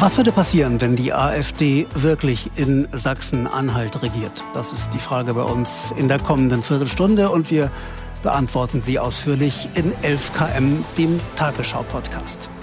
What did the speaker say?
Was würde passieren, wenn die AfD wirklich in Sachsen-Anhalt regiert? Das ist die Frage bei uns in der kommenden Viertelstunde und wir beantworten sie ausführlich in 11 km, dem Tagesschau-Podcast.